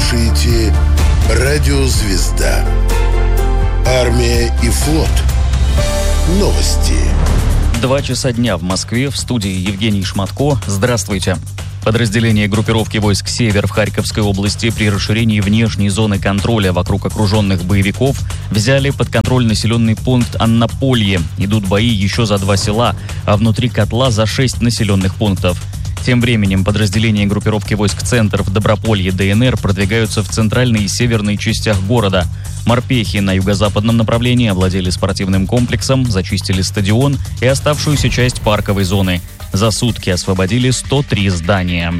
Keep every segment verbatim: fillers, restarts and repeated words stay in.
слушаете «Радио Звезда». Армия и флот. Новости. Два часа дня в Москве, в студии Евгений Шматко. Здравствуйте. Подразделения группировки войск «Север» в Харьковской области при расширении внешней зоны контроля вокруг окруженных боевиков взяли под контроль населенный пункт Аннополье. Идут бои еще за два села, а внутри котла за шесть населенных пунктов. Тем временем подразделения группировки войск «Центр» в Доброполье ДНР продвигаются в центральной и северной частях города. Морпехи на юго-западном направлении овладели спортивным комплексом, зачистили стадион и оставшуюся часть парковой зоны. За сутки освободили сто три здания.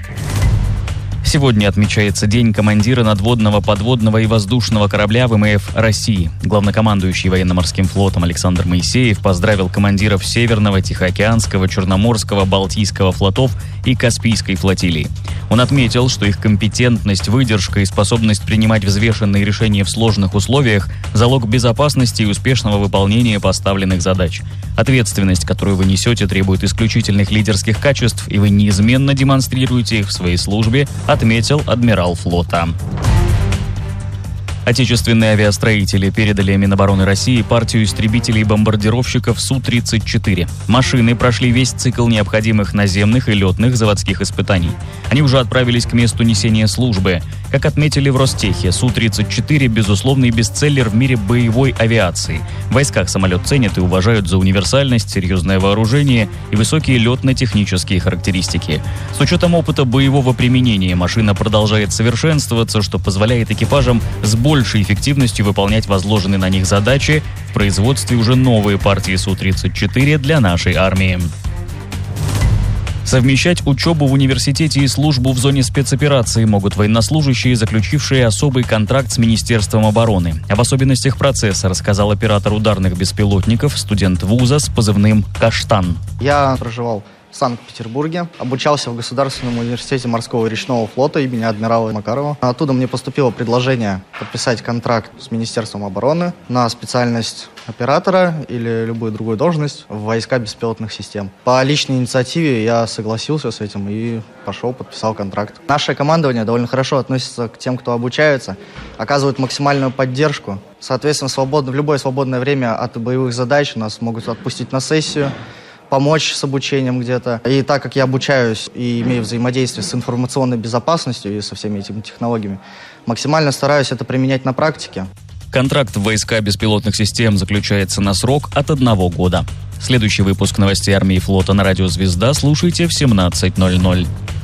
Сегодня отмечается День командира надводного, подводного и воздушного корабля ВМФ России. Главнокомандующий военно-морским флотом Александр Моисеев поздравил командиров Северного, Тихоокеанского, Черноморского, Балтийского флотов и Каспийской флотилии. Он отметил, что их компетентность, выдержка и способность принимать взвешенные решения в сложных условиях – залог безопасности и успешного выполнения поставленных задач. Ответственность, которую вы несете, требует исключительных лидерских качеств, и вы неизменно демонстрируете их в своей службе, отметил адмирал флота. Отечественные авиастроители передали Минобороны России партию истребителей-бомбардировщиков Су тридцать четыре. Машины прошли весь цикл необходимых наземных и летных заводских испытаний. Они уже отправились к месту несения службы. Как отметили в Ростехе, Су тридцать четыре – безусловный бестселлер в мире боевой авиации. В войсках самолет ценят и уважают за универсальность, серьезное вооружение и высокие летно-технические характеристики. С учетом опыта боевого применения машина продолжает совершенствоваться, что позволяет экипажам с большей эффективностью выполнять возложенные на них задачи. В производстве уже новые партии Су тридцать четыре для нашей армии. Совмещать учебу в университете и службу в зоне спецоперации могут военнослужащие, заключившие особый контракт с Министерством обороны. Об особенностях процесса рассказал оператор ударных беспилотников, студент вуза с позывным «Каштан». Я проживал в Санкт-Петербурге, обучался в Государственном университете морского и речного флота имени адмирала Макарова. Оттуда мне поступило предложение подписать контракт с Министерством обороны на специальность оператора или любую другую должность в войска беспилотных систем. По личной инициативе я согласился с этим и пошел, подписал контракт. Наше командование довольно хорошо относится к тем, кто обучается, оказывает максимальную поддержку. Соответственно, свободно, в любое свободное время от боевых задач нас могут отпустить на сессию, помочь с обучением где-то. И так как я обучаюсь и имею взаимодействие с информационной безопасностью и со всеми этими технологиями, максимально стараюсь это применять на практике. Контракт в войска беспилотных систем заключается на срок от одного года. Следующий выпуск новостей армии и флота на радио «Звезда» слушайте в семнадцать ноль ноль.